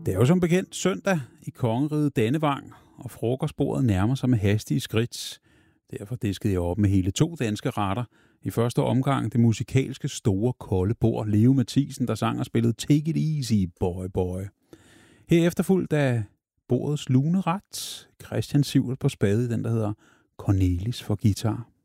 Det er jo som bekendt søndag i kongeriget Dannevang, og frokostbordet nærmer sig med hastige skridt. Derfor diskede jeg op med hele 2 danske retter. I første omgang det musikalske store kolde bord, Leo Mathisen, der sang og spillede Take It Easy, Boy Boy. Herefter fulgt af bordets lune ret, Christian Sivert på spade, den der hedder Cornelis for guitar.